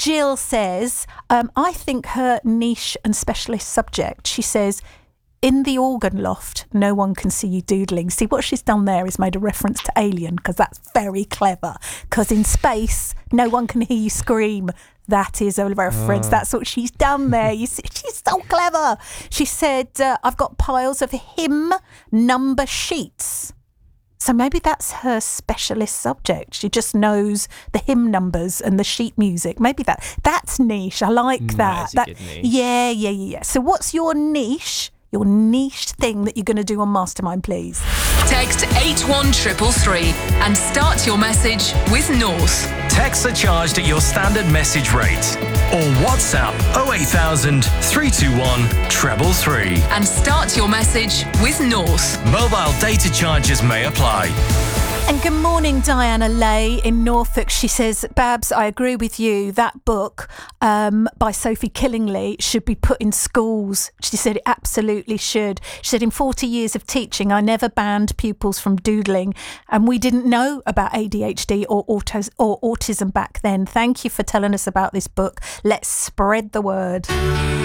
Jill says, I think her niche and specialist subject, she says, in the organ loft, no one can see you doodling. See, what she's done there is made a reference to Alien, because that's very clever. Because in space, no one can hear you scream. That is a reference. That's what she's done there. You see, she's so clever. She said, I've got piles of hymn number sheets. So maybe that's her specialist subject. She just knows the hymn numbers and the sheet music. Maybe that's niche. I like that. That's a good niche. Yeah. So what's your niche? Your niche thing that you're going to do on Mastermind, please. Text 81333 and start your message with North. Texts are charged at your standard message rate. Or WhatsApp 08000 321 333. And start your message with North. Mobile data charges may apply. And good morning, Diana Lay in Norfolk. She says, Babs, I agree with you. That book by Sophie Killingly should be put in schools. She said it absolutely should. She said, in 40 years of teaching, I never banned pupils from doodling. And we didn't know about ADHD or autism back then. Thank you for telling us about this book. Let's spread the word.